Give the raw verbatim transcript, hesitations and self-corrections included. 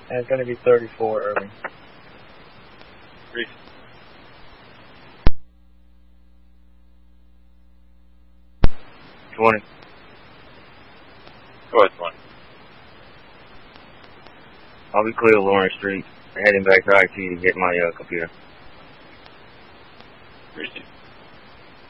And it's going to be thirty-four early. Brief. twenty. Go ahead, twenty. I'll be clear Lawrence Street, heading back to I T to get my uh, computer. Received.